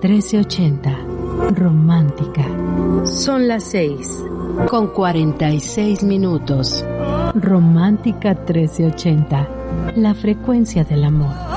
1380. Romántica. Son las 6:46. Romántica 1380. La frecuencia del amor.